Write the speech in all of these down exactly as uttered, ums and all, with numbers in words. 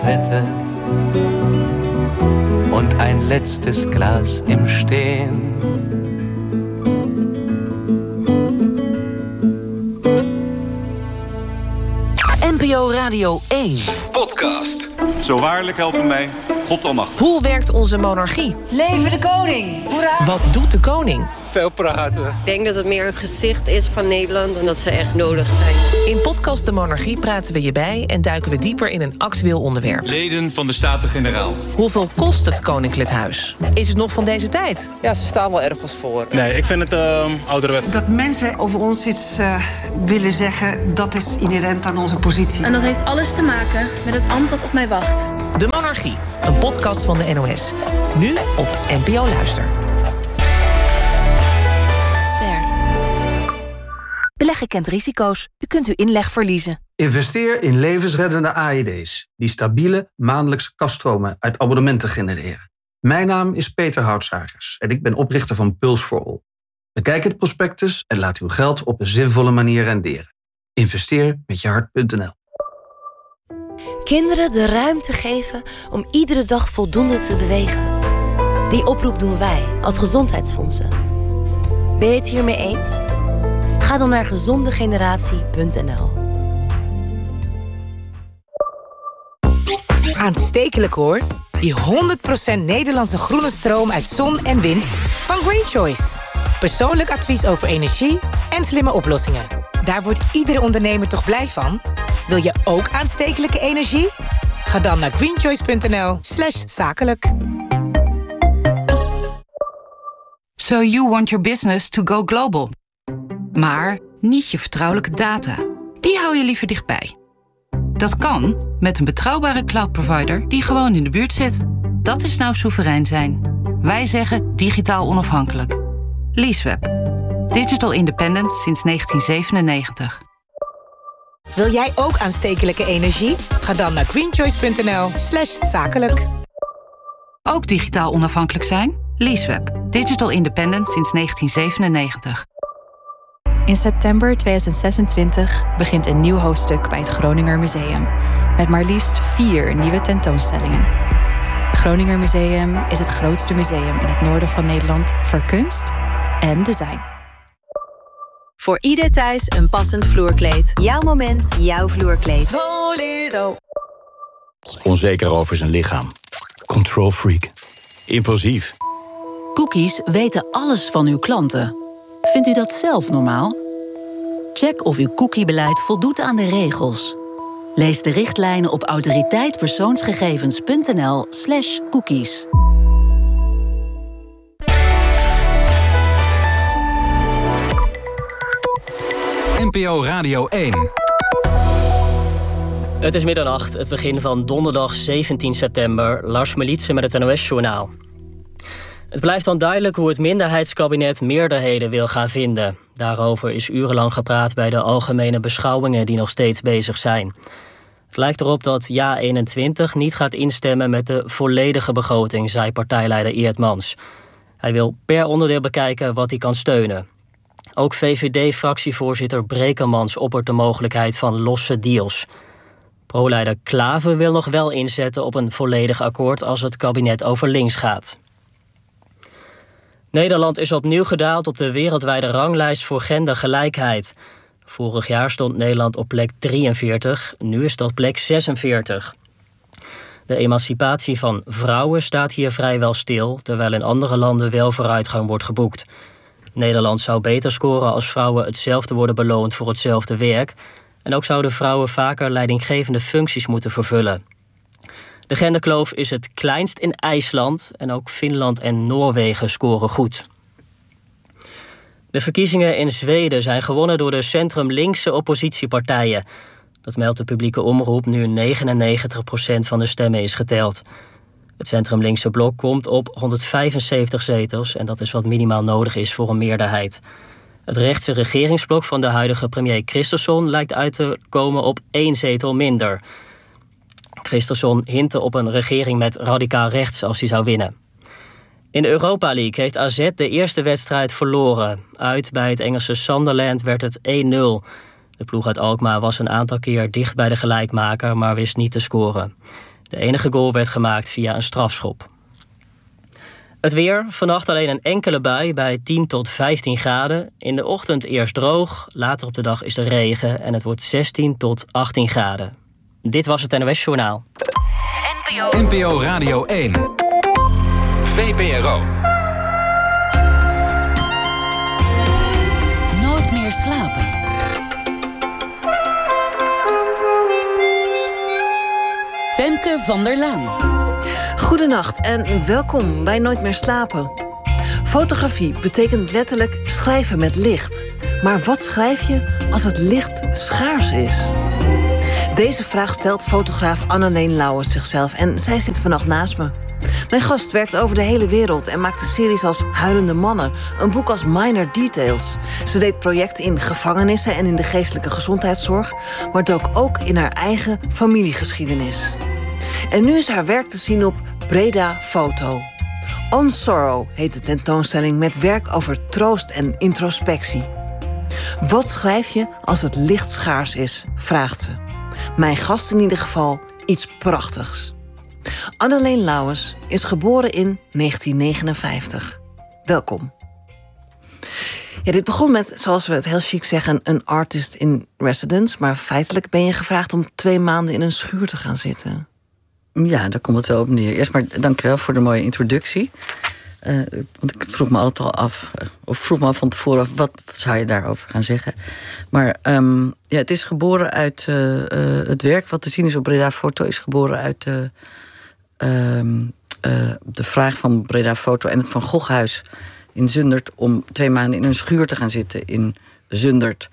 Wette und ein letztes Glas im Stehen. N P O Radio één. Podcast. Zo waarlijk helpen mij, God almachtig. Hoe werkt onze monarchie? Leven de koning! Hoera! Wat doet de koning? Veel praten. Ik denk dat het meer een gezicht is van Nederland en dat ze echt nodig zijn. In podcast De Monarchie praten we je bij en duiken we dieper in een actueel onderwerp. Leden van de Staten-Generaal. Hoeveel kost het Koninklijk Huis? Is het nog van deze tijd? Ja, ze staan wel ergens voor. Nee, ik vind het uh, ouderwets. Dat mensen over ons iets uh, willen zeggen, dat is inherent aan onze positie. En dat heeft alles te maken met het ambt dat op mij wacht. De Monarchie, een podcast van de N O S. Nu op N P O Luister. Beleggen kent risico's. U kunt uw inleg verliezen. Investeer in levensreddende A E D's... die stabiele maandelijkse kaststromen uit abonnementen genereren. Mijn naam is Peter Houtzagers en ik ben oprichter van Pulse for All. Bekijk het prospectus en laat uw geld op een zinvolle manier renderen. Investeer met je hart punt n l. Kinderen de ruimte geven om iedere dag voldoende te bewegen. Die oproep doen wij als Gezondheidsfondsen. Ben je het hiermee eens? Ga dan naar gezondegeneratie punt n l. Aanstekelijk hoor. Die honderd procent Nederlandse groene stroom uit zon en wind van Green Choice. Persoonlijk advies over energie en slimme oplossingen. Daar wordt iedere ondernemer toch blij van? Wil je ook aanstekelijke energie? Ga dan naar greenchoice punt n l slash zakelijk. So you want your business to go global. Maar niet je vertrouwelijke data. Die hou je liever dichtbij. Dat kan met een betrouwbare cloud-provider die gewoon in de buurt zit. Dat is nou soeverein zijn. Wij zeggen digitaal onafhankelijk. Leaseweb. Digital independent sinds negentien zevenennegentig. Wil jij ook aanstekelijke energie? Ga dan naar greenchoice punt n l slash zakelijk. Ook digitaal onafhankelijk zijn? Leaseweb. Digital independent sinds negentien zevenennegentig. In september tweeduizend zesentwintig begint een nieuw hoofdstuk bij het Groninger Museum. Met maar liefst vier nieuwe tentoonstellingen. Het Groninger Museum is het grootste museum in het noorden van Nederland voor kunst en design. Voor ieder thuis een passend vloerkleed. Jouw moment, jouw vloerkleed. Volero. Onzeker over zijn lichaam. Control freak. Impulsief. Cookies weten alles van uw klanten. Vindt u dat zelf normaal? Check of uw cookiebeleid voldoet aan de regels. Lees de richtlijnen op autoriteitpersoonsgegevens punt n l slash cookies. N P O Radio één. Het is middernacht, het begin van donderdag zeventien september. Lars Melitse met het N O S-journaal. Het blijft onduidelijk hoe het minderheidskabinet meerderheden wil gaan vinden. Daarover is urenlang gepraat bij de algemene beschouwingen die nog steeds bezig zijn. Het lijkt erop dat Ja eenentwintig niet gaat instemmen met de volledige begroting, zei partijleider Eertmans. Hij wil per onderdeel bekijken wat hij kan steunen. Ook V V D-fractievoorzitter Brekemans oppert de mogelijkheid van losse deals. Pro-leider Klaver wil nog wel inzetten op een volledig akkoord als het kabinet over links gaat. Nederland is opnieuw gedaald op de wereldwijde ranglijst voor gendergelijkheid. Vorig jaar stond Nederland op plek drieënveertig, nu is dat plek zesenveertig. De emancipatie van vrouwen staat hier vrijwel stil, terwijl in andere landen wel vooruitgang wordt geboekt. Nederland zou beter scoren als vrouwen hetzelfde worden beloond voor hetzelfde werk. En ook zouden vrouwen vaker leidinggevende functies moeten vervullen. De genderkloof is het kleinst in IJsland en ook Finland en Noorwegen scoren goed. De verkiezingen in Zweden zijn gewonnen door de centrum-linkse oppositiepartijen. Dat meldt de publieke omroep nu negenennegentig procent van de stemmen is geteld. Het centrum-linkse blok komt op honderdvijfenzeventig zetels en dat is wat minimaal nodig is voor een meerderheid. Het rechtse regeringsblok van de huidige premier Kristersson lijkt uit te komen op één zetel minder. Kristersson hintte op een regering met radicaal rechts als hij zou winnen. In de Europa League heeft A Z de eerste wedstrijd verloren. Uit bij het Engelse Sunderland werd het één nul. De ploeg uit Alkmaar was een aantal keer dicht bij de gelijkmaker, maar wist niet te scoren. De enige goal werd gemaakt via een strafschop. Het weer, vannacht alleen een enkele bui bij tien tot vijftien graden. In de ochtend eerst droog, later op de dag is er regen en het wordt zestien tot achttien graden. Dit was het N O S Journaal. N P O Radio één. V P R O. Nooit meer slapen. Femke van der Laan. Goedenacht en welkom bij Nooit meer slapen. Fotografie betekent letterlijk schrijven met licht. Maar wat schrijf je als het licht schaars is? Deze vraag stelt fotograaf Anneleen Lauwers zichzelf en zij zit vannacht naast me. Mijn gast werkt over de hele wereld en maakte series als Huilende Mannen, een boek als Minor Details. Ze deed projecten in gevangenissen en in de geestelijke gezondheidszorg, maar dook ook in haar eigen familiegeschiedenis. En nu is haar werk te zien op Breda Foto. On Sorrow heet de tentoonstelling met werk over troost en introspectie. Wat schrijf je als het licht schaars is, vraagt ze. Mijn gast in ieder geval iets prachtigs. Anneleen Lauwers is geboren in negentien negenenvijftig. Welkom. Ja, dit begon met, zoals we het heel chic zeggen, een artist in residence. Maar feitelijk ben je gevraagd om twee maanden in een schuur te gaan zitten. Ja, daar komt het wel op neer. Eerst maar dankjewel voor de mooie introductie. Uh, want ik vroeg me altijd al af, of vroeg me af van tevoren af, wat zou je daarover gaan zeggen? Maar um, ja, het is geboren uit uh, uh, het werk wat te zien is op Breda Foto, is geboren uit uh, uh, uh, de vraag van Breda Foto en het Van Goghhuis in Zundert om twee maanden in een schuur te gaan zitten in Zundert.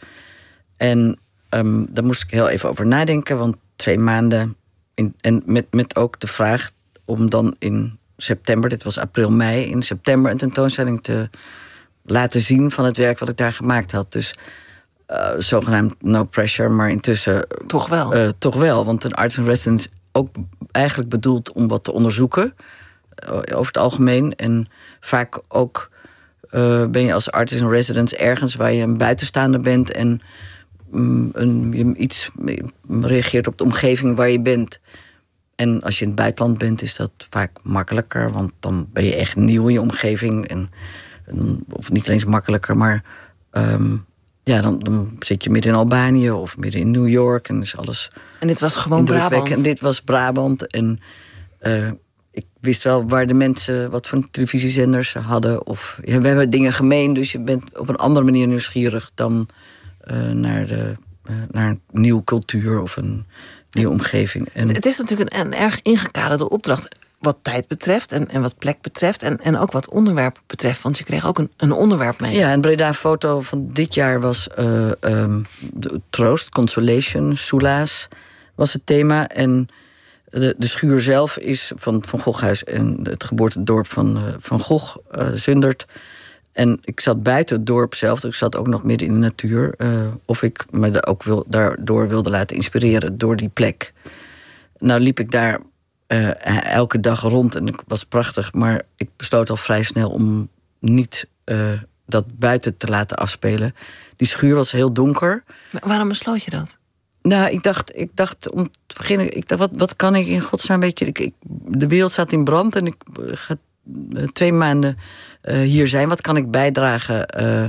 En um, daar moest ik heel even over nadenken, want twee maanden. In, en met, met ook de vraag om dan in september, dit was april, mei, in september een tentoonstelling te laten zien van het werk wat ik daar gemaakt had. Dus uh, zogenaamd no pressure, maar intussen toch wel. Uh, toch wel, want een artist in residence ook eigenlijk bedoeld om wat te onderzoeken, uh, over het algemeen. En vaak ook uh, ben je als artist in residence ergens waar je een buitenstaander bent en um, een, je iets reageert op de omgeving waar je bent. En als je in het buitenland bent, is dat vaak makkelijker, want dan ben je echt nieuw in je omgeving. En, en, of niet eens makkelijker, maar um, ja, dan, dan zit je midden in Albanië of midden in New York en is alles. En dit was gewoon Brabant. En dit was Brabant. En uh, ik wist wel waar de mensen, wat voor televisiezenders ze hadden. Of ja, we hebben dingen gemeen, dus je bent op een andere manier nieuwsgierig dan uh, naar, de, uh, naar een nieuwe cultuur of een nieuwe omgeving. En het is natuurlijk een, een erg ingekaderde opdracht wat tijd betreft en, en wat plek betreft en, en ook wat onderwerp betreft, want je kreeg ook een, een onderwerp mee. Ja, en Breda Foto van dit jaar was uh, um, de troost, consolation, soelaas was het thema. En de, de schuur zelf is van Van Goghhuis en het geboortedorp van uh, Van Gogh, uh, Zundert. En ik zat buiten het dorp zelf, dus ik zat ook nog midden in de natuur. Uh, of ik me ook wil, daardoor wilde laten inspireren door die plek. Nou liep ik daar uh, elke dag rond en het was prachtig. Maar ik besloot al vrij snel om niet uh, dat buiten te laten afspelen. Die schuur was heel donker. Maar waarom besloot je dat? Nou, ik dacht, ik dacht om te beginnen, ik dacht, wat, wat kan ik in godsnaam, weet je, ik, ik, de wereld staat in brand en ik ga uh, twee maanden uh, hier zijn. Wat kan ik bijdragen? Uh,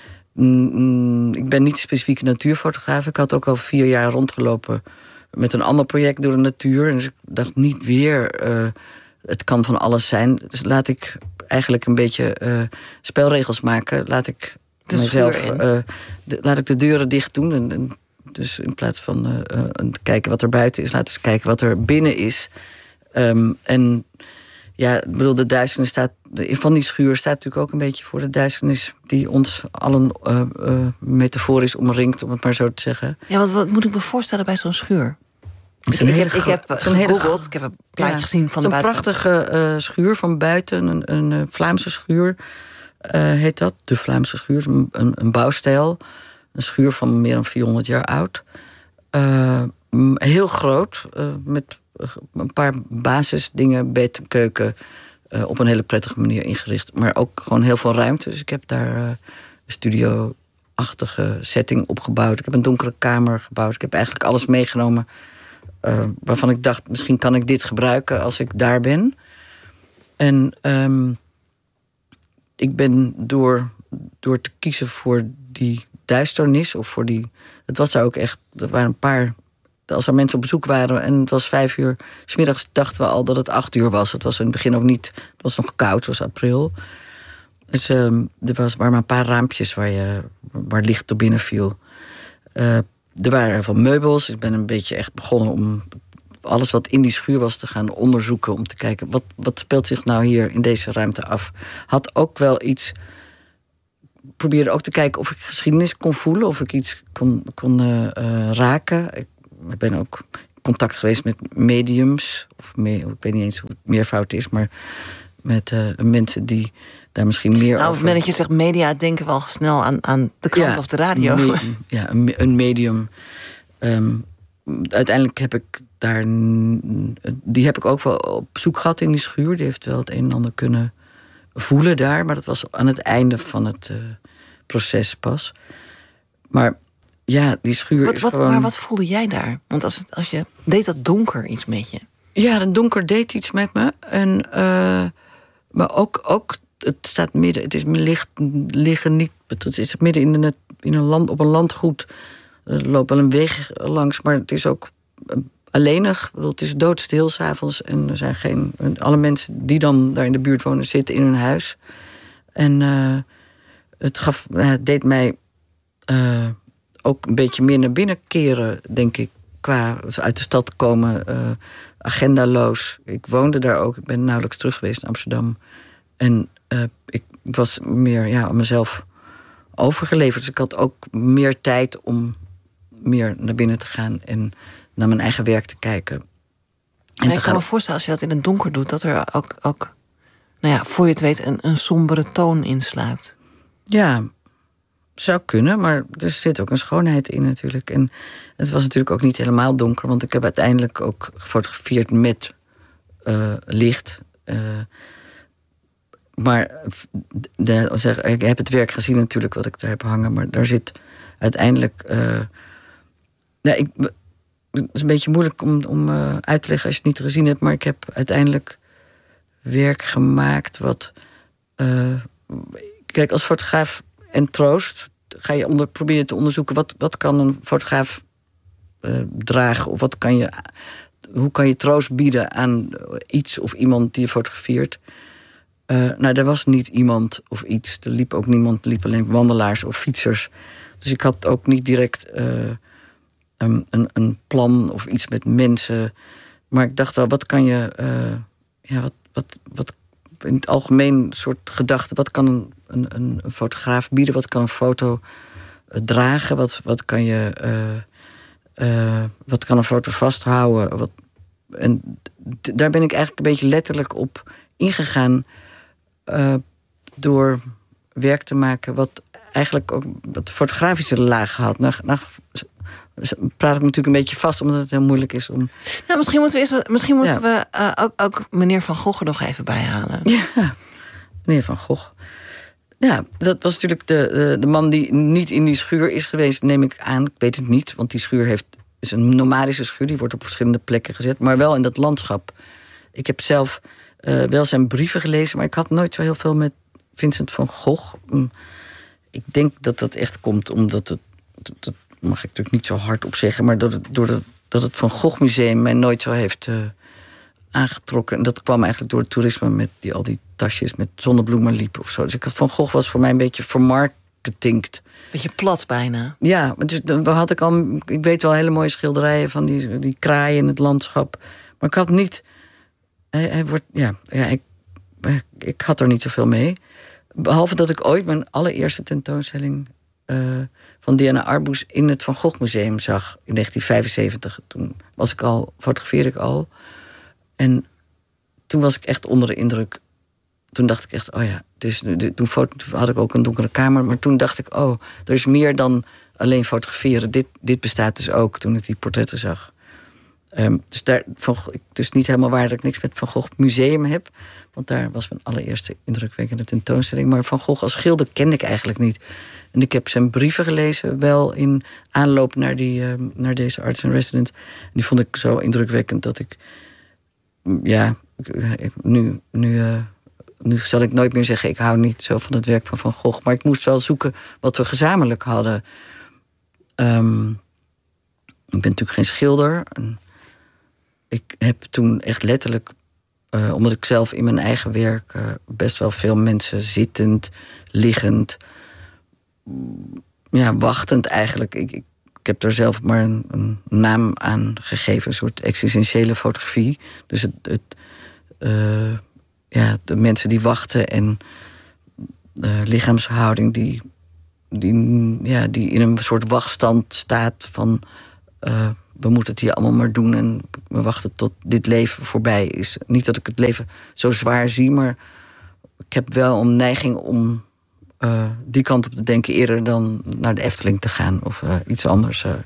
mm, ik ben niet specifiek een natuurfotograaf. Ik had ook al vier jaar rondgelopen met een ander project door de natuur. Dus ik dacht niet weer, uh, het kan van alles zijn. Dus laat ik eigenlijk een beetje uh, spelregels maken. Laat ik de mezelf, uh, de, laat ik de deuren dicht doen. En, en dus in plaats van uh, uh, te kijken wat er buiten is, laten we eens kijken wat er binnen is. Um, en ja, ik bedoel, de duisternis staat, van die schuur staat natuurlijk ook een beetje voor de duisternis die ons allen uh, uh, metaforisch omringt, om het maar zo te zeggen. Ja, wat, wat moet ik me voorstellen bij zo'n schuur? Ik, ik, heb, ik heb gegoogeld, ik heb een plaatje ja, gezien van de buitenkant. Zo'n prachtige uh, schuur van buiten, een, een, een Vlaamse schuur uh, heet dat. De Vlaamse schuur, een, een, een bouwstijl. Een schuur van meer dan vierhonderd jaar oud. Uh, heel groot, uh, met een paar basisdingen, bed, keuken, uh, op een hele prettige manier ingericht. Maar ook gewoon heel veel ruimte. Dus ik heb daar uh, een studio-achtige setting opgebouwd. Ik heb een donkere kamer gebouwd. Ik heb eigenlijk alles meegenomen uh, waarvan ik dacht, misschien kan ik dit gebruiken als ik daar ben. En um, ik ben door, door te kiezen voor die duisternis, of voor die. Het was ook echt. Er waren een paar. Als er mensen op bezoek waren en het was vijf uur 's middags, dachten we al dat het acht uur was. Het was in het begin ook niet. Het was nog koud, het was april. Dus um, er was, waren maar een paar raampjes waar, je, waar licht door binnen viel. Uh, er waren veel meubels. Ik ben een beetje echt begonnen om alles wat in die schuur was te gaan onderzoeken. Om te kijken, wat, wat speelt zich nou hier in deze ruimte af? Had ook wel iets. Probeerde ook te kijken of ik geschiedenis kon voelen. Of ik iets kon, kon uh, uh, raken. Ik, ik ben ook in contact geweest met mediums. Of me, ik weet niet eens hoe het meervoud is. Maar met uh, mensen die daar misschien meer nou, over. Op het moment dat je zegt media, denken we al snel aan, aan de krant ja, of de radio. Me, ja, een, een medium. Um, uiteindelijk heb ik daar. Die heb ik ook wel op zoek gehad in die schuur. Die heeft wel het een en ander kunnen voelen daar. Maar dat was aan het einde van het uh, proces pas. Maar ja, die schuur wat, is wat, gewoon. Maar wat voelde jij daar? Want als, als je deed dat donker iets met je? Ja, het donker deed iets met me. En, uh, maar ook, ook, het staat midden. Het is licht, liggen niet. Het is midden in, de, in een land, op een landgoed. Er loopt wel een weg langs, maar het is ook alleenig. Ik bedoel, het is doodstil 's avonds. En er zijn geen. Alle mensen die dan daar in de buurt wonen, zitten in hun huis. En uh, het, gaf, het deed mij uh, ook een beetje meer naar binnen keren, denk ik. Qua uit de stad komen, uh, agendaloos. Ik woonde daar ook. Ik ben nauwelijks terug geweest in Amsterdam. En uh, ik was meer ja, aan mezelf overgeleverd. Dus ik had ook meer tijd om meer naar binnen te gaan en naar mijn eigen werk te kijken. En ja, ik te kan gaan... me voorstellen, als je dat in het donker doet, dat er ook, ook nou ja, voor je het weet, een, een sombere toon insluipt. Ja, zou kunnen, maar er zit ook een schoonheid in natuurlijk. En het was natuurlijk ook niet helemaal donker, want ik heb uiteindelijk ook gefotografeerd met uh, licht. Uh, maar de, zeg, ik heb het werk gezien natuurlijk wat ik daar heb hangen, maar daar zit uiteindelijk. Uh, nou, ik, het is een beetje moeilijk om, om uh, uit te leggen als je het niet gezien hebt, maar ik heb uiteindelijk werk gemaakt wat. Uh, kijk, als fotograaf en troost ga je onder, proberen te onderzoeken wat, wat kan een fotograaf uh, dragen, of wat kan je, hoe kan je troost bieden aan iets of iemand die je fotografeert. Uh, nou, er was niet iemand of iets. Er liep ook niemand. Er liepen alleen wandelaars of fietsers. Dus ik had ook niet direct uh, een, een, een plan of iets met mensen. Maar ik dacht wel, wat kan je. Uh, ja, wat, wat, wat in het algemeen soort gedachte. Wat kan een, een, een fotograaf bieden? Wat kan een foto uh, dragen? Wat, wat kan je. Uh, uh, wat kan een foto vasthouden? Wat, en d- daar ben ik eigenlijk een beetje letterlijk op ingegaan. Uh, door werk te maken wat eigenlijk ook wat fotografische laag had. Nou, nou praat ik natuurlijk een beetje vast, omdat het heel moeilijk is om. Nou, misschien moeten we eerst, misschien moeten ja. we uh, ook, ook meneer Van Gogh er nog even bij halen. Ja, meneer Van Gogh. Ja, dat was natuurlijk de, de, de man die niet in die schuur is geweest, neem ik aan. Ik weet het niet, want die schuur heeft, is een nomadische schuur, die wordt op verschillende plekken gezet, maar wel in dat landschap. Ik heb zelf uh, wel zijn brieven gelezen, maar ik had nooit zo heel veel met Vincent van Gogh. Ik denk dat dat echt komt omdat het, dat mag ik natuurlijk niet zo hard op zeggen, maar dat het, doordat dat het Van Gogh Museum mij nooit zo heeft uh, aangetrokken. En dat kwam eigenlijk door het toerisme met die, al die tasjes met zonnebloemen liepen of zo. Dus ik had, Van Gogh was voor mij een beetje vermarketingd. Beetje plat bijna. Ja, dus dan had ik al, ik weet wel hele mooie schilderijen van die, die kraaien in het landschap. Maar ik had niet. Hij, hij wordt, ja, ja ik, ik had er niet zoveel mee. Behalve dat ik ooit mijn allereerste tentoonstelling uh, van Diana Arbus in het Van Gogh Museum zag in negentien vijfenzeventig. Toen was ik al, fotografeerde ik al. En toen was ik echt onder de indruk. Toen dacht ik echt, oh ja, dus, toen, foto, toen had ik ook een donkere kamer. Maar toen dacht ik, oh, er is meer dan alleen fotograferen. Dit, dit bestaat dus ook, toen ik die portretten zag. Um, dus daar, van, dus niet helemaal waar dat ik niks met Van Gogh Museum heb. Want daar was mijn allereerste indrukwekkende tentoonstelling. Maar Van Gogh als schilder kende ik eigenlijk niet. En ik heb zijn brieven gelezen, wel in aanloop naar, die, uh, naar deze Artist in Residence. En die vond ik zo indrukwekkend dat ik... Ja, ik, nu, nu, uh, nu zal ik nooit meer zeggen... ik hou niet zo van het werk van Van Gogh. Maar ik moest wel zoeken wat we gezamenlijk hadden. Um, ik ben natuurlijk geen schilder. En ik heb toen echt letterlijk... Uh, omdat ik zelf in mijn eigen werk... Uh, best wel veel mensen zittend, liggend... ja, wachtend eigenlijk. Ik, ik, ik heb er zelf maar een, een naam aan gegeven. Een soort existentiële fotografie. Dus het... het uh, ja, de mensen die wachten en de lichaamshouding die, die, ja, die in een soort wachtstand staat van uh, we moeten het hier allemaal maar doen en we wachten tot dit leven voorbij is. Niet dat ik het leven zo zwaar zie, maar ik heb wel een neiging om uh, die kant op te denken eerder dan naar de Efteling te gaan of uh, iets anders. Uh.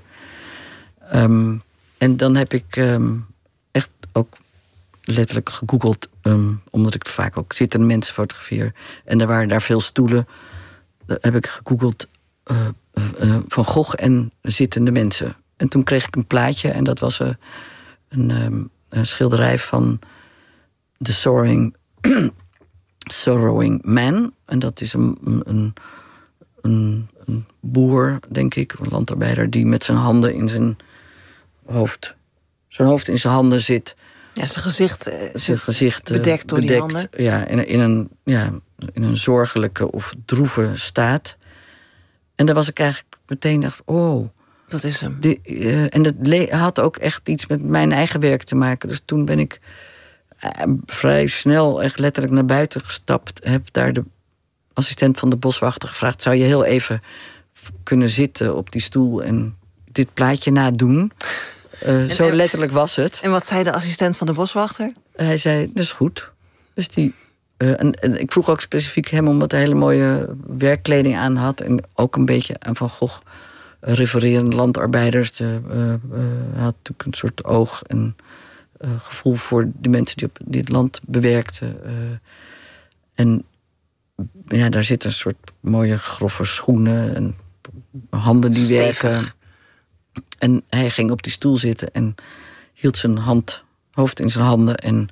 Um, en dan heb ik um, echt ook letterlijk gegoogeld, um, omdat ik vaak ook zittende mensen fotografeer. En er waren daar veel stoelen. Daar heb ik gegoogeld uh, uh, Van Gogh en zittende mensen. En toen kreeg ik een plaatje en dat was uh, een, um, een schilderij van The Sorrowing, Sorrowing Man. En dat is een, een, een, een boer, denk ik, een landarbeider, die met zijn handen in zijn hoofd, zijn hoofd in zijn handen zit. Ja, zijn gezicht, uh, zijn gezicht uh, bedekt door bedekt, die handen. Ja, in, in, een, ja, in een zorgelijke of droeve staat. En daar was ik eigenlijk meteen dacht, oh, dat is hem. Die, uh, en dat le- had ook echt iets met mijn eigen werk te maken. Dus toen ben ik uh, vrij snel echt letterlijk naar buiten gestapt. Heb daar de assistent van de boswachter gevraagd, zou je heel even f- kunnen zitten op die stoel en dit plaatje nadoen? Uh, zo en, letterlijk was het. En wat zei de assistent van de boswachter? Hij zei, dat is goed. Dus die, uh, en, en ik vroeg ook specifiek hem omdat hij hele mooie werkkleding aan had. En ook een beetje aan Van Gogh uh, refererende landarbeiders. De, uh, uh, hij had natuurlijk een soort oog en uh, gevoel voor de mensen die op dit land bewerkten. Uh, en ja, daar zitten een soort mooie grove schoenen en handen die Stevig. werken. En hij ging op die stoel zitten en hield zijn hand, hoofd in zijn handen. En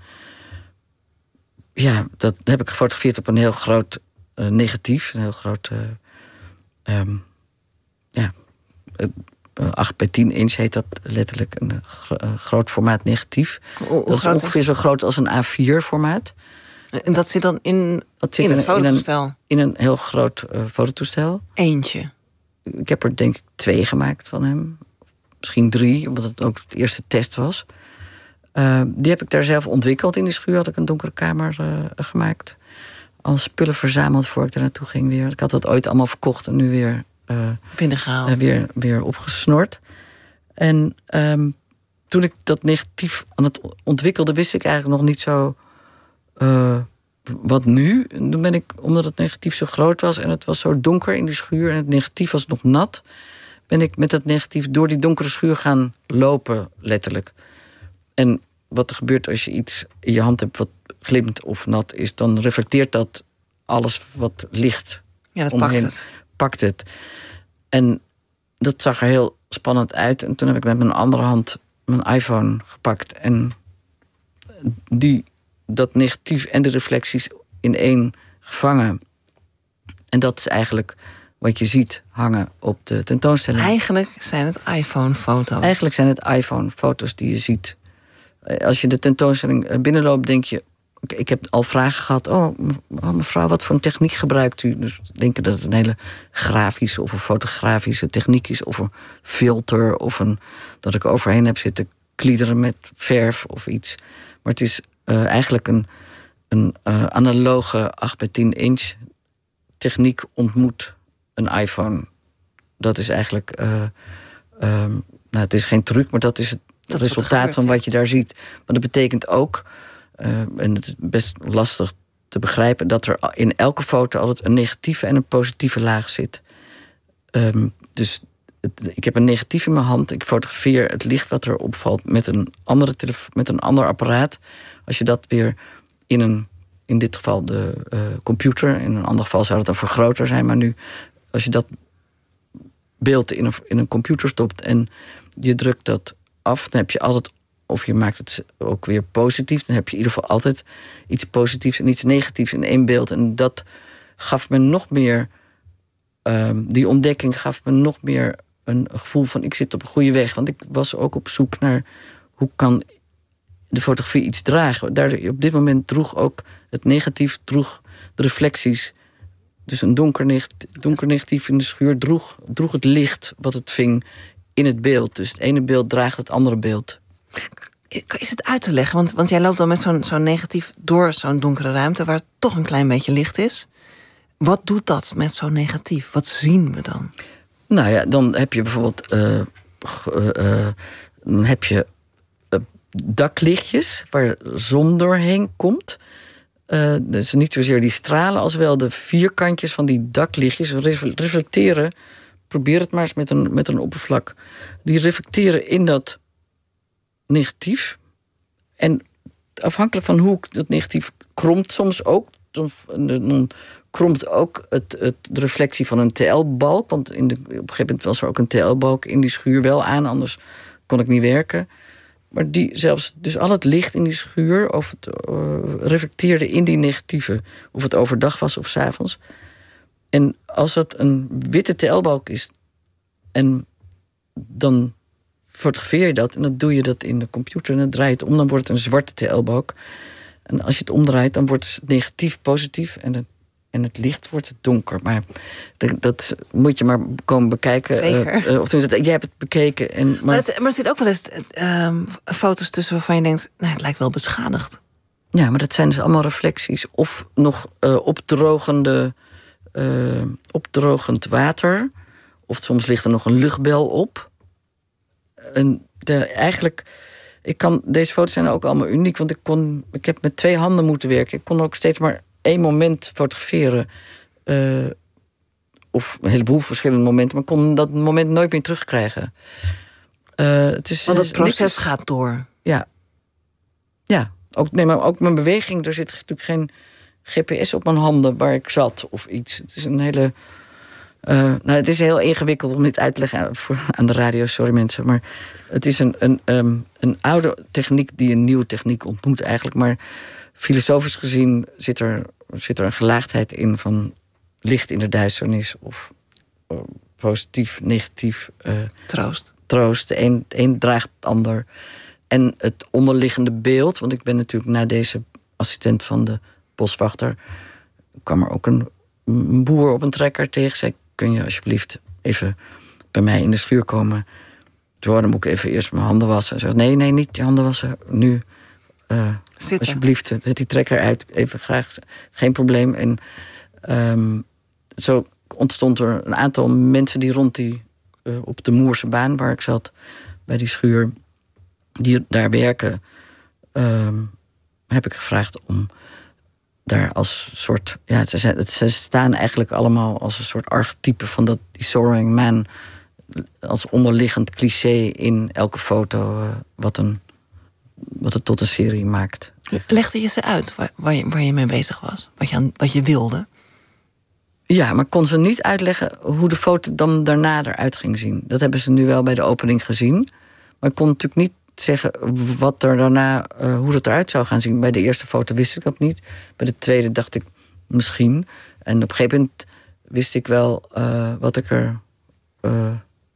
ja, dat heb ik gefotografeerd op een heel groot uh, negatief. Een heel groot, uh, um, ja, uh, acht bij tien inch heet dat letterlijk. Een gro- uh, groot formaat negatief. O, dat is ongeveer is... zo groot als een A vier formaat. En dat zit dan in, dat zit in het in, fototoestel? In een, in een heel groot uh, fototoestel. Eentje? Ik heb er denk ik twee gemaakt van hem. Misschien drie, omdat het ook het eerste test was. Uh, die heb ik daar zelf ontwikkeld. In die schuur had ik een donkere kamer uh, gemaakt. Al spullen verzameld voor ik daar naartoe ging weer. Ik had dat ooit allemaal verkocht en nu weer... Uh, binnengehaald. Uh, weer, weer opgesnord. En um, toen ik dat negatief aan het ontwikkelde, wist ik eigenlijk nog niet zo... Uh, wat nu? En toen ben ik, omdat het negatief zo groot was en het was zo donker in die schuur en het negatief was nog nat, ben ik met dat negatief door die donkere schuur gaan lopen, letterlijk. En wat er gebeurt als je iets in je hand hebt wat glimt of nat is, dan reflecteert dat alles wat licht. Ja, dat omheen, pakt het. Pakt het. En dat zag er heel spannend uit. En toen heb ik met mijn andere hand mijn iPhone gepakt en die, dat negatief en de reflecties in één gevangen. En dat is eigenlijk wat je ziet hangen op de tentoonstelling. Eigenlijk zijn het iPhone-foto's. Eigenlijk zijn het iPhone-foto's die je ziet. Als je de tentoonstelling binnenloopt, denk je... Ik heb al vragen gehad. Oh, mevrouw, wat voor een techniek gebruikt u? Dus denken dat het een hele grafische of een fotografische techniek is. Of een filter. Of een, dat ik overheen heb zitten kliederen met verf of iets. Maar het is uh, eigenlijk een, een uh, analoge acht bij tien inch techniek ontmoet een iPhone. Dat is eigenlijk... Uh, um, nou, het is geen truc, maar dat is het dat resultaat gebeurt, van wat je daar ziet. Maar dat betekent ook... Uh, en het is best lastig te begrijpen... dat er in elke foto altijd een negatieve en een positieve laag zit. Um, dus het, ik heb een negatief in mijn hand. Ik fotografeer het licht wat er opvalt met een, andere telefo- met een ander apparaat. Als je dat weer in een, in dit geval de uh, computer, in een ander geval zou het een vergroter zijn, maar nu, als je dat beeld in een, in een computer stopt en je drukt dat af, dan heb je altijd, of je maakt het ook weer positief, dan heb je in ieder geval altijd iets positiefs en iets negatiefs in één beeld. En dat gaf me nog meer, um, die ontdekking gaf me nog meer een gevoel van ik zit op een goede weg. Want ik was ook op zoek naar hoe kan de fotografie iets dragen. Daardoor, op dit moment droeg ook het negatief, droeg de reflecties. Dus een donker, neg- donker negatief in de schuur droeg, droeg het licht wat het ving in het beeld. Dus het ene beeld draagt het andere beeld. Is het uit te leggen? Want, want jij loopt dan met zo'n, zo'n negatief door zo'n donkere ruimte waar toch een klein beetje licht is. Wat doet dat met zo'n negatief? Wat zien we dan? Nou ja, dan heb je bijvoorbeeld uh, uh, uh, dan heb je uh, daklichtjes waar zon doorheen komt. Uh, dus niet zozeer die stralen als wel de vierkantjes van die daklichtjes reflecteren. Probeer het maar eens met een, met een oppervlak. Die reflecteren in dat negatief. En afhankelijk van hoe dat negatief kromt soms ook. Dan kromt ook het, het, de reflectie van een T L-balk. Want in de, op een gegeven moment was er ook een T L-balk in die schuur wel aan. Anders kon ik niet werken. Maar die zelfs, dus al het licht in die schuur of het, uh, reflecteerde in die negatieve. Of het overdag was of 's avonds. En als het een witte T L-balk is, en dan fotografeer je dat en dan doe je dat in de computer en dan draai je het om, dan wordt het een zwarte T L-balk. En als je het omdraait, dan wordt het negatief positief en het, en het licht wordt het donker. Maar dat, dat moet je maar komen bekijken. Zeker. Uh, of tenminste, jij hebt het bekeken. En, maar... Maar, het, maar er zit ook wel eens uh, foto's tussen waarvan je denkt, nou, het lijkt wel beschadigd. Ja, maar dat zijn dus allemaal reflecties. Of nog uh, opdrogende, uh, opdrogend water. Of soms ligt er nog een luchtbel op. En de, eigenlijk, ik kan, deze foto's zijn ook allemaal uniek. Want ik, kon, ik heb met twee handen moeten werken. Ik kon ook steeds maar één moment fotograferen. Uh, of een heleboel verschillende momenten. Maar ik kon dat moment nooit meer terugkrijgen. Uh, het is, want het proces niks, gaat door. Ja. Ja. Ook, nee, maar ook mijn beweging. Er zit natuurlijk geen G P S op mijn handen waar ik zat of iets. Het is een hele... Uh, nou, het is heel ingewikkeld om dit uit te leggen voor, aan de radio, sorry mensen. Maar het is een, een, um, een oude techniek die een nieuwe techniek ontmoet eigenlijk. Maar filosofisch gezien zit er, zit er een gelaagdheid in van licht in de duisternis of uh, positief, negatief. Uh, troost. Troost. De een, de een draagt het ander. En het onderliggende beeld, want ik ben natuurlijk na deze assistent van de boswachter, kwam er ook een, een boer op een trekker tegen. Zei, kun je alsjeblieft even bij mij in de schuur komen? Toen dan moet ik even eerst mijn handen wassen. Zei, nee, nee, niet je handen wassen. Nu, uh, alsjeblieft, zet die trekker uit. Even graag, geen probleem. En um, zo ontstond er een aantal mensen die rond die, uh, op de Moerse baan waar ik zat, bij die schuur, die daar werken, um, heb ik gevraagd om daar als soort... Ja, ze, zijn, ze staan eigenlijk allemaal als een soort archetype van dat die soaring man, als onderliggend cliché in elke foto, uh, wat, een, wat het tot een serie maakt. Legde je ze uit waar, waar, je, waar je mee bezig was? Wat je, aan, wat je wilde? Ja, maar kon ze niet uitleggen hoe de foto dan daarna eruit ging zien. Dat hebben ze nu wel bij de opening gezien. Maar ik kon natuurlijk niet zeggen wat er daarna, uh, hoe dat eruit zou gaan zien. Bij de eerste foto wist ik dat niet. Bij de tweede dacht ik misschien. En op een gegeven moment wist ik wel uh, wat ik er, uh,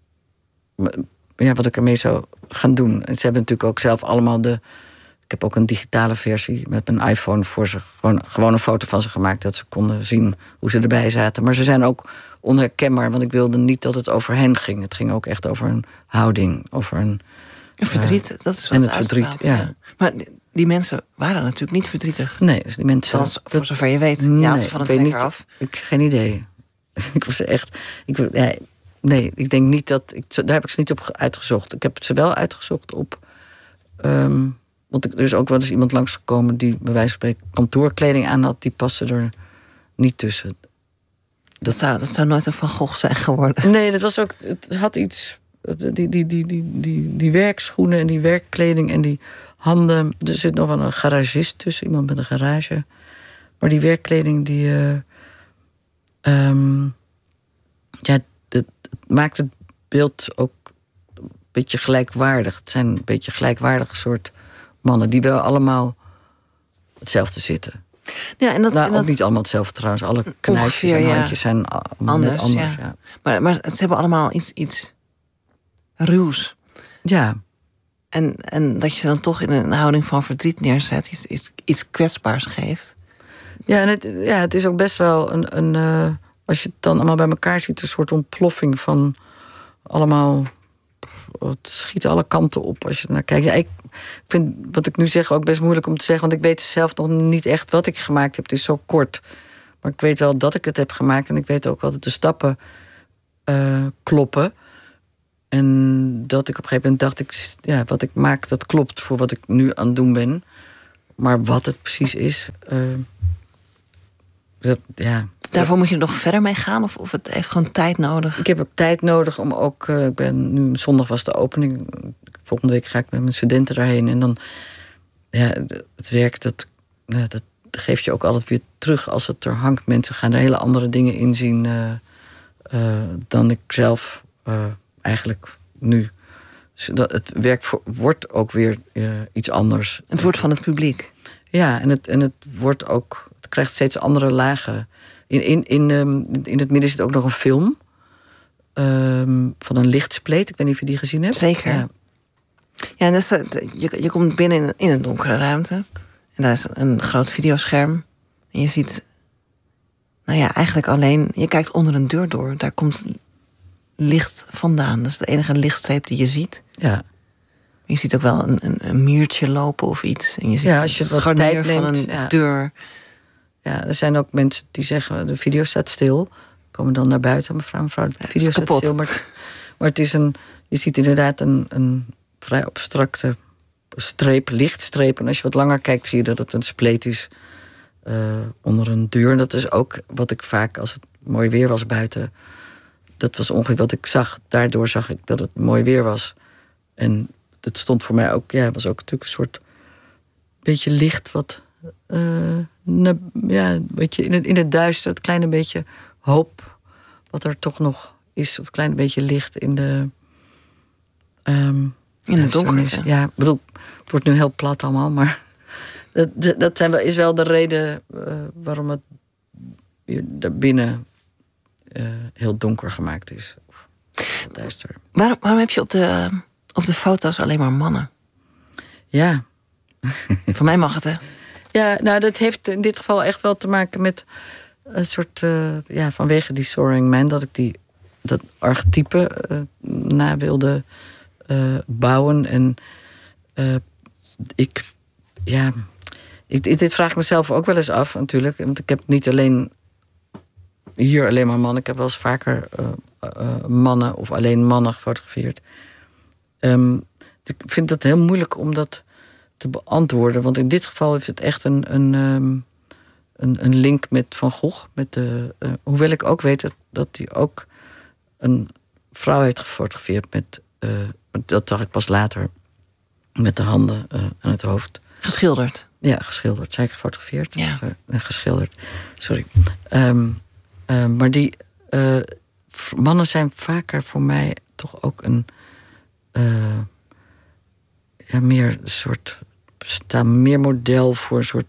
ja, wat ik ermee zou gaan doen. En ze hebben natuurlijk ook zelf allemaal de... Ik heb ook een digitale versie met mijn iPhone voor ze. Gewoon, gewoon een foto van ze gemaakt, dat ze konden zien hoe ze erbij zaten. Maar ze zijn ook onherkenbaar, want ik wilde niet dat het over hen ging. Het ging ook echt over een houding, over een... Een verdriet, uh, dat is wat en het verdriet, ja. ja. Maar die mensen waren natuurlijk niet verdrietig. Nee, dus die mensen... Althans, voor dat, zover je weet, nee, ja, ze van een trekker af. Ik heb geen idee. ik was echt... Ik, ja, nee, ik denk niet dat... Ik, daar heb ik ze niet op uitgezocht. Ik heb ze wel uitgezocht op... Um, want er is ook wel eens iemand langsgekomen die bij wijze van spreken kantoorkleding aan had. Die paste er niet tussen. Dat zou, dat zou nooit een Van Gogh zijn geworden. Nee, dat was ook. Het had iets. Die, die, die, die, die, die werkschoenen en die werkkleding en die handen. Er zit nog wel een garagist tussen, iemand met een garage. Maar die werkkleding, die. Uh, um, ja, het maakt het beeld ook een beetje gelijkwaardig. Het zijn een beetje gelijkwaardige soort mannen die wel allemaal hetzelfde zitten. Ja, en dat, nou, en dat ook niet allemaal hetzelfde trouwens. Alle knijpjes en handjes ja. zijn anders. anders ja. Ja. Maar, maar ze hebben allemaal iets, iets ruws. Ja. En, en dat je ze dan toch in een houding van verdriet neerzet, iets, iets, iets kwetsbaars geeft. Ja, en het, ja, het is ook best wel een. een uh, als je het dan allemaal bij elkaar ziet, een soort ontploffing van allemaal. Het schiet alle kanten op als je er naar kijkt. Ja, ik vind wat ik nu zeg ook best moeilijk om te zeggen, want ik weet zelf nog niet echt wat ik gemaakt heb. Het is zo kort. Maar ik weet wel dat ik het heb gemaakt en ik weet ook wel dat de stappen uh, kloppen. En dat ik op een gegeven moment dacht, ik, ja, wat ik maak, dat klopt voor wat ik nu aan het doen ben. Maar wat het precies is, uh, dat, ja. Daarvoor moet je nog verder mee gaan? Of, of het heeft gewoon tijd nodig? Ik heb ook tijd nodig om ook. Uh, ik ben nu zondag was de opening. Volgende week ga ik met mijn studenten daarheen. En dan. Ja, het werk, dat, ja, dat geeft je ook altijd weer terug als het er hangt. Mensen gaan er hele andere dingen in zien. Uh, uh, dan ik zelf uh, eigenlijk nu. Dus dat, het werk voor, wordt ook weer uh, iets anders. Het wordt van het publiek. Ja, en het, en het wordt ook. Het krijgt steeds andere lagen. In, in, in, um, in het midden zit ook nog een film. Um, van een lichtspleet. Ik weet niet of je die gezien hebt. Zeker. Ja, ja en dat is, je, je komt binnen in, in een donkere ruimte. En daar is een groot videoscherm. En je ziet. Nou ja, eigenlijk alleen. Je kijkt onder een deur door. Daar komt licht vandaan. Dat is de enige lichtstreep die je ziet. Ja. Je ziet ook wel een, een, een miertje lopen of iets. En je ziet ja, als je een wat scharnier tijd neemt, van een ja. deur. Ja, er zijn ook mensen die zeggen, de video staat stil. Komen dan naar buiten, mevrouw, mevrouw, de video staat kapot. stil. Maar, maar het is een, je ziet inderdaad een, een vrij abstracte streep, lichtstreep. En als je wat langer kijkt, zie je dat het een spleet is uh, onder een deur. En dat is ook wat ik vaak, als het mooi weer was buiten, dat was ongeveer wat ik zag. Daardoor zag ik dat het mooi weer was. En dat stond voor mij ook, ja, was ook natuurlijk een soort beetje licht wat. Uh, ne, ja, een beetje in het, in het duister, het kleine beetje hoop wat er toch nog is, of een klein beetje licht in de. Um, in de donker. Ja, ik bedoel, het wordt nu heel plat allemaal, maar dat, dat zijn wel, is wel de reden uh, waarom het daarbinnen uh, heel donker gemaakt is. Of duister. Waarom, waarom heb je op de, op de foto's alleen maar mannen? Ja. Voor mij mag het, hè? Ja, nou, dat heeft in dit geval echt wel te maken met een soort. Uh, ja, vanwege die Soaring Man, dat ik die, dat archetype uh, na wilde uh, bouwen. En uh, ik. Ja. Ik, dit vraag ik mezelf ook wel eens af, natuurlijk. Want ik heb niet alleen. Hier alleen maar mannen. Ik heb wel eens vaker uh, uh, mannen of alleen mannen gefotografeerd. Um, ik vind het heel moeilijk om dat te beantwoorden. Want in dit geval heeft het echt een, een, um, een, een link met Van Gogh. Met de, uh, hoewel ik ook weet dat, dat hij ook een vrouw heeft gefotografeerd met. Uh, dat zag ik pas later. Met de handen uh, aan het hoofd. Geschilderd? Ja, geschilderd. Zij gefotografeerd? Ja. Uh, geschilderd. Sorry. Um, uh, maar die uh, mannen zijn vaker voor mij toch ook een. Uh, ja, meer een soort. Staan meer model voor een soort.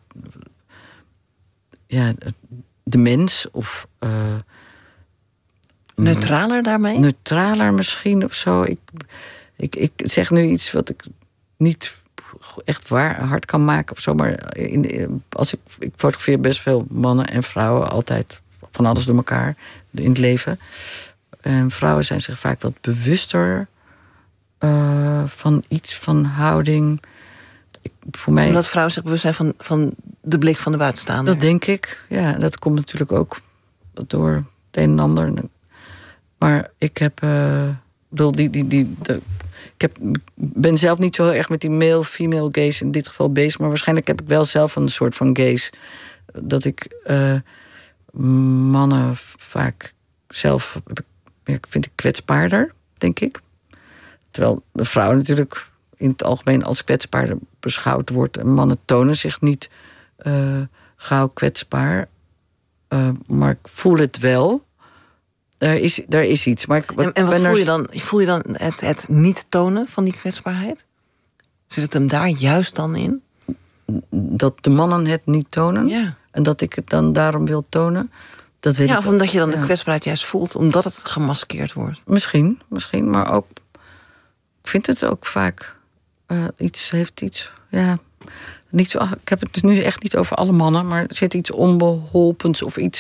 Ja, de mens of. Uh, neutraler daarmee? Neutraler misschien of zo. Ik, ik, ik zeg nu iets wat ik niet echt waar hard kan maken of zo. Maar in, als ik, ik fotografeer best veel mannen en vrouwen. Altijd van alles door elkaar in het leven. En vrouwen zijn zich vaak wat bewuster uh, van iets, van houding. Ik, voor mij, Omdat vrouwen zich bewust zijn van, van de blik van de buitenstaander. Dat denk ik. Ja, dat komt natuurlijk ook door het een en ander. Maar ik heb. Uh, bedoel, die, die, die, de, ik heb, ben zelf niet zo heel erg met die male-female gaze in dit geval bezig. Maar waarschijnlijk heb ik wel zelf een soort van gaze. Dat ik uh, mannen vaak zelf, ik vind ik kwetsbaarder, denk ik. Terwijl de vrouw natuurlijk in het algemeen als kwetsbaarder beschouwd wordt. En mannen tonen zich niet uh, gauw kwetsbaar. Uh, maar ik voel het wel. Er is, er is iets. Maar ik, en, en wat voel er... je dan? Voel je dan het, het niet tonen van die kwetsbaarheid? Zit het hem daar juist dan in? Dat de mannen het niet tonen? Ja. En dat ik het dan daarom wil tonen? Dat weet ja, ik of omdat je dan ja. de kwetsbaarheid juist voelt, omdat het gemaskeerd wordt. Misschien, misschien. Maar ook, ik vind het ook vaak uh, iets, heeft iets, ja... Niet zo, ik heb het dus nu echt niet over alle mannen, maar er zit iets onbeholpens of iets...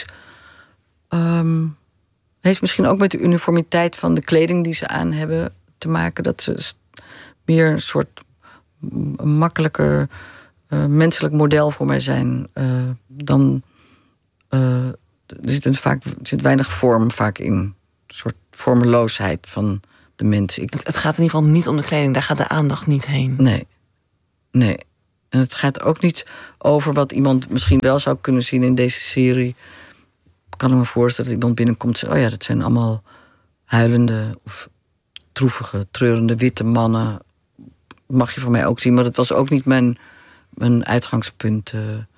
Um, heeft misschien ook met de uniformiteit van de kleding die ze aan hebben te maken. Dat ze meer een soort een makkelijker uh, menselijk model voor mij zijn uh, dan... Uh, er zit, een vaak, er zit weinig vorm vaak in. Een soort vormeloosheid van de mens. Ik... Het, het gaat in ieder geval niet om de kleding, daar gaat de aandacht niet heen. Nee, nee. En het gaat ook niet over wat iemand misschien wel zou kunnen zien in deze serie. Kan ik me voorstellen dat iemand binnenkomt en zegt... oh ja, dat zijn allemaal huilende of droevige, treurende witte mannen. Mag je van mij ook zien, maar dat was ook niet mijn, mijn uitgangspunt.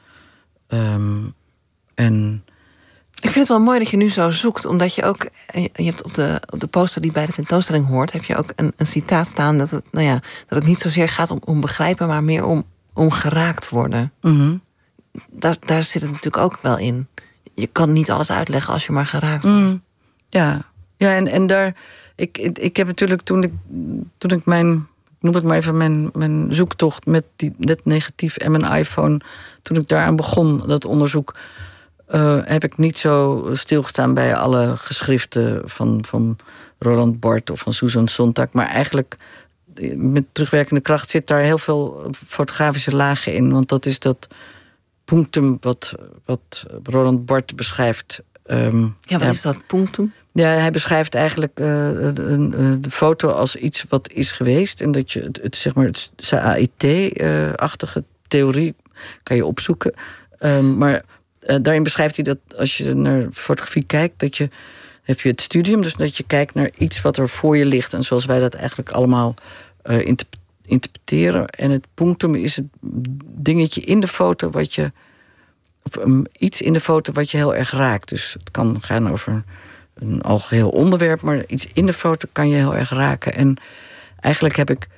Uh, um, en... Ik vind het wel mooi dat je nu zo zoekt, omdat je ook... je hebt op de, op de poster die bij de tentoonstelling hoort... heb je ook een, een citaat staan dat het, nou ja, dat het niet zozeer gaat om, om begrijpen... maar meer om, om geraakt worden. Mm-hmm. Daar, daar zit het natuurlijk ook wel in. Je kan niet alles uitleggen als je maar geraakt wordt. Mm, ja, ja en, en daar... Ik, ik, ik heb natuurlijk toen ik, toen ik mijn... ik noem het maar even mijn, mijn zoektocht met die, dat negatief en mijn iPhone... toen ik daaraan begon, dat onderzoek... Uh, heb ik niet zo stilgestaan bij alle geschriften van, van Roland Barthes of van Susan Sontag. Maar eigenlijk met terugwerkende kracht zit daar heel veel fotografische lagen in. Want dat is dat punctum wat, wat Roland Barthes beschrijft. Um, ja, wat ja, is dat punctum? Ja, hij beschrijft eigenlijk uh, de, de foto als iets wat is geweest. En dat je het, het zeg maar, het C A I T-achtige theorie kan je opzoeken. Um, maar... Uh, daarin beschrijft hij dat als je naar fotografie kijkt... dat je, heb je het studium, dus dat je kijkt naar iets wat er voor je ligt... en zoals wij dat eigenlijk allemaal uh, interp- interpreteren. En het punctum is het dingetje in de foto wat je... of um, iets in de foto wat je heel erg raakt. Dus het kan gaan over een algeheel onderwerp... maar iets in de foto kan je heel erg raken. En eigenlijk heb ik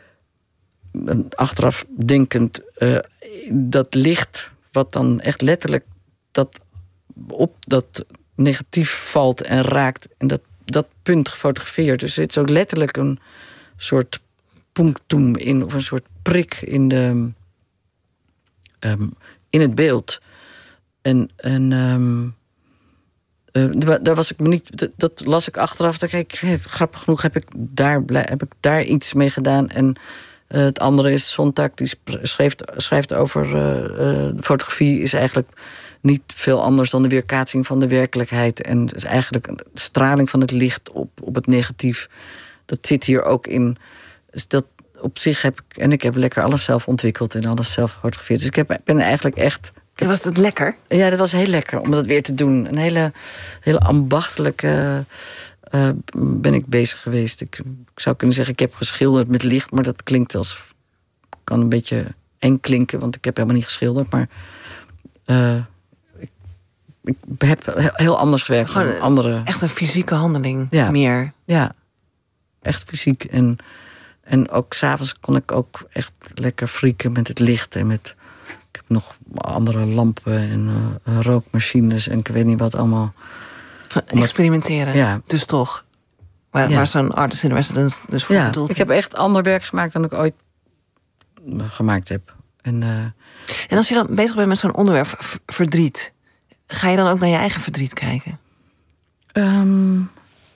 achteraf denkend uh, dat licht... wat dan echt letterlijk dat op dat negatief valt en raakt... en dat, dat punt gefotografeerd. Dus er zit zo letterlijk een soort punctum in... of een soort prik in, de, um, in het beeld. En, en um, uh, daar was ik me niet... Dat, dat las ik achteraf. Dat, kijk, grappig genoeg heb ik, daar, heb ik daar iets mee gedaan... en Uh, het andere is, Sontag, die schrijft, schrijft over... Uh, uh, fotografie is eigenlijk niet veel anders dan de weerkaatsing van de werkelijkheid. En is eigenlijk een straling van het licht op, op het negatief. Dat zit hier ook in. Dus dat op zich heb ik... En ik heb lekker alles zelf ontwikkeld en alles zelf gefotografeerd. Dus ik heb, ben eigenlijk echt... En was het lekker? Ja, dat was heel lekker om dat weer te doen. Een hele, hele ambachtelijke... Uh, ben ik bezig geweest. Ik, ik zou kunnen zeggen, ik heb geschilderd met licht... maar dat klinkt als... kan een beetje eng klinken, want ik heb helemaal niet geschilderd. Maar uh, ik, ik heb heel anders gewerkt. Gewoon dan andere... Echt een fysieke handeling, ja, meer. Ja, echt fysiek. En, en ook 's avonds kon ik ook echt lekker freaken met het licht. En met, ik heb nog andere lampen en uh, rookmachines... en ik weet niet wat allemaal... Experimenteren, ja. Dus toch. Waar, ja. waar zo'n artist in residence dus voor ja, bedoeld is. Ik heb echt ander werk gemaakt dan ik ooit gemaakt heb. En, uh... en als je dan bezig bent met zo'n onderwerp, v- verdriet... ga je dan ook naar je eigen verdriet kijken? Um...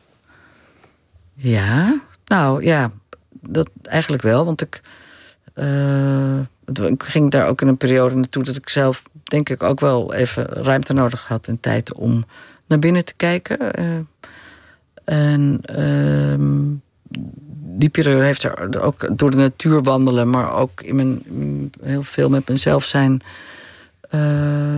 Ja, nou ja, dat eigenlijk wel. Want ik, uh... ik ging daar ook in een periode naartoe... dat ik zelf, denk ik, ook wel even ruimte nodig had... en tijd om... naar binnen te kijken. Uh, en uh, die periode heeft er ook door de natuur wandelen... maar ook in mijn, heel veel met mezelf zijn... Uh,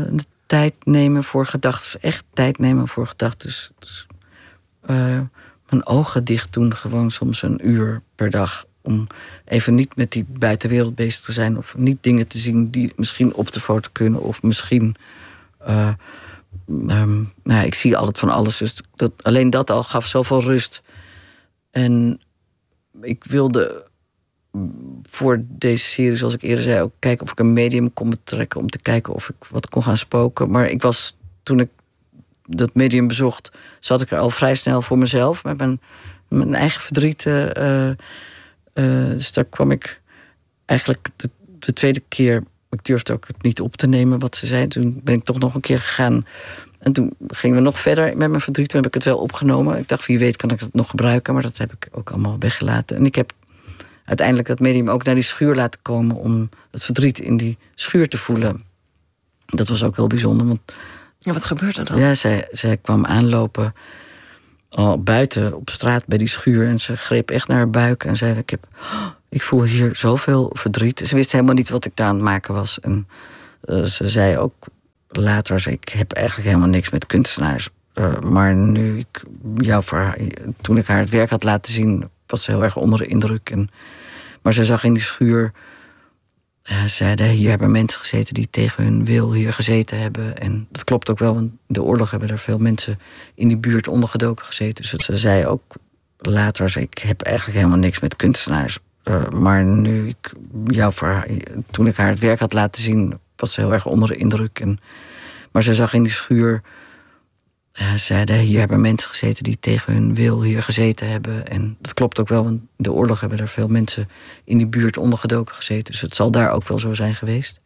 tijd nemen voor gedachten. Echt tijd nemen voor gedachten. Dus, dus, uh, mijn ogen dicht doen, gewoon soms een uur per dag. Om even niet met die buitenwereld bezig te zijn. Of niet dingen te zien die misschien op de foto kunnen. Of misschien... Uh, um, nou ja, ik zie altijd van alles. Dus dat, alleen dat al gaf zoveel rust. En ik wilde voor deze serie, zoals ik eerder zei, ook kijken of ik een medium kon betrekken. Om te kijken of ik wat kon gaan spoken. Maar ik was, toen ik dat medium bezocht, zat ik er al vrij snel voor mezelf. Met mijn, mijn eigen verdriet. Uh, uh, dus daar kwam ik eigenlijk de, de tweede keer. Ik durfde ook het niet op te nemen wat ze zei. Toen ben ik toch nog een keer gegaan. En toen gingen we nog verder met mijn verdriet. Toen heb ik het wel opgenomen. Ik dacht, wie weet kan ik het nog gebruiken. Maar dat heb ik ook allemaal weggelaten. En ik heb uiteindelijk dat medium ook naar die schuur laten komen... om het verdriet in die schuur te voelen. Dat was ook heel bijzonder. Want, ja, wat gebeurt er dan? Ja, zij, zij kwam aanlopen al buiten op straat bij die schuur. En ze greep echt naar haar buik en zei... ik, heb, oh, ik voel hier zoveel verdriet. Ze wist helemaal niet wat ik daar aan het maken was. En uh, ze zei ook later... ik heb eigenlijk helemaal niks met kunstenaars. Uh, maar nu ik jou voor haar, toen ik haar het werk had laten zien... was ze heel erg onder de indruk. En, maar ze zag in die schuur... Uh, zeiden, hier hebben mensen gezeten die tegen hun wil hier gezeten hebben. En dat klopt ook wel, want in de oorlog hebben er veel mensen in die buurt ondergedoken gezeten. Dus ze zei ook later, ik heb eigenlijk helemaal niks met kunstenaars. Uh, maar nu ik jou voor haar, toen ik haar het werk had laten zien, was ze heel erg onder de indruk. En, maar ze zag in die schuur... Uh, zeiden, hier hebben mensen gezeten die tegen hun wil hier gezeten hebben. En dat klopt ook wel, want in de oorlog hebben er veel mensen in die buurt ondergedoken gezeten. Dus het zal daar ook wel zo zijn geweest.